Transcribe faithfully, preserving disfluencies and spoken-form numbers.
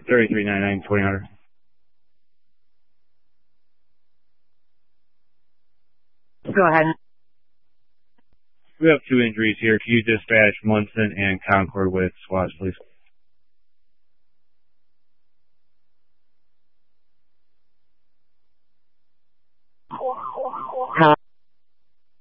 thirty-three ninety-nine, twenty hundred. Go ahead. We have two injuries here. Can you dispatch Munson and Concord with SWAT, please?